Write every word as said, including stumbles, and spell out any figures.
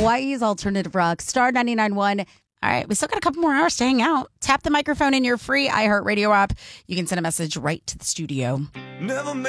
Hawaii's alternative rock, Star ninety-nine point one. All right, we still got a couple more hours to hang out. Tap the microphone in your free iHeartRadio app. You can send a message right to the studio. Never made